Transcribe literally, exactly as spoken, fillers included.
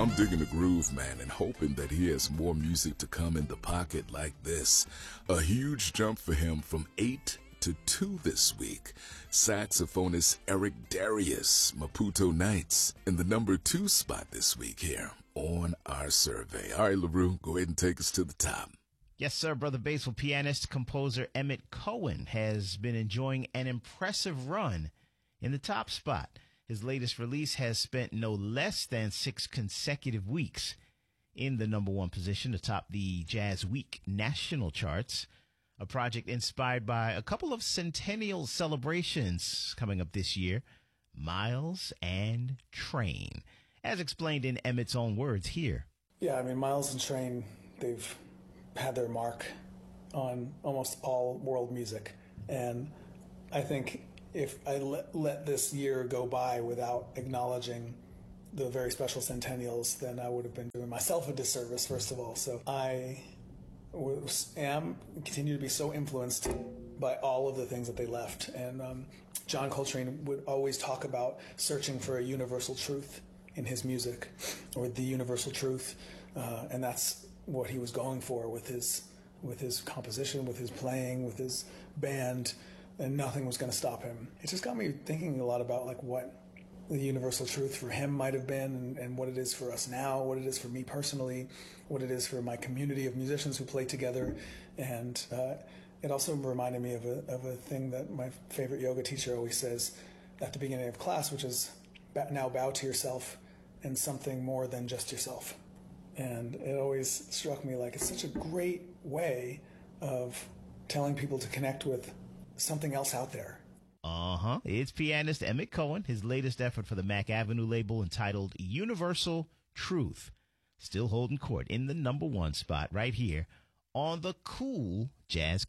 I'm digging the groove, man, and hoping that he has more music to come in the pocket like this. A huge jump for him from eight to two this week. Saxophonist Eric Darius, Maputo Nights, in the number two spot this week here on our survey. All right, LaRue, go ahead and take us to the top. Yes, sir. Brother Basel pianist, composer Emmett Cohen has been enjoying an impressive run in the top spot. His latest release has spent no less than six consecutive weeks in the number one position atop the Jazz Week national charts, a project inspired by a couple of centennial celebrations coming up this year, Miles and Train, as explained in Emmett's own words here. Yeah, I mean, Miles and Train, they've had their mark on almost all world music. And I think if I let, let this year go by without acknowledging the very special centennials, then I would have been doing myself a disservice, first of all. So I was, am, continue to be so influenced by all of the things that they left. And um, John Coltrane would always talk about searching for a universal truth in his music, or the universal truth. Uh, and that's what he was going for with his, with his composition, with his playing, with his band. And nothing was going to stop him. It just got me thinking a lot about like what the universal truth for him might have been, and, and what it is for us now, what it is for me personally, what it is for my community of musicians who play together. And uh, it also reminded me of a, of a thing that my favorite yoga teacher always says at the beginning of class, which is now bow to yourself and something more than just yourself. And it always struck me like it's such a great way of telling people to connect with something else out there. Uh-huh. It's pianist Emmett Cohen, his latest effort for the Mack Avenue label entitled Universal Truth, still holding court in the number one spot right here on the cool Jazz